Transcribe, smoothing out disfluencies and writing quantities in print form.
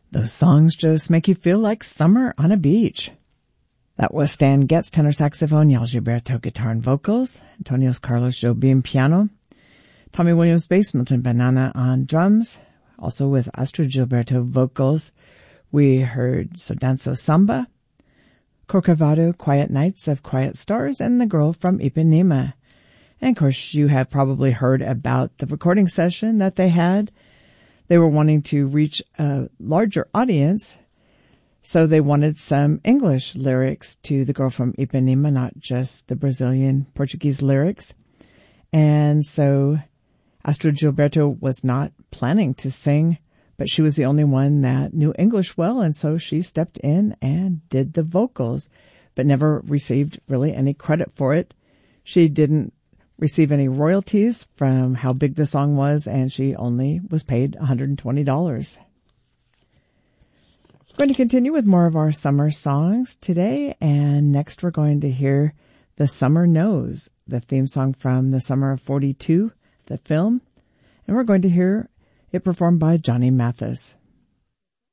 Those songs just make you feel like summer on a beach. That was Stan Getz, tenor saxophone, Yal Gilberto, guitar and vocals, Antonio Carlos Jobim, piano, Tommy Williams, bass, Milton Banana on drums, also with Astrid Gilberto vocals. We heard So Danzo Samba, Corcovado, Quiet Nights of Quiet Stars, and The Girl from Ipanema. And of course, you have probably heard about the recording session that they had. They were wanting to reach a larger audience, so they wanted some English lyrics to The Girl from Ipanema, not just the Brazilian Portuguese lyrics. And so Astrid Gilberto was not planning to sing, but she was the only one that knew English well, and so she stepped in and did the vocals, but never received really any credit for it. She didn't receive any royalties from how big the song was, and she only was paid $120. We're going to continue with more of our summer songs today, and next we're going to hear The Summer Knows, the theme song from The Summer of 42, the film, and we're going to hear it performed by Johnny Mathis.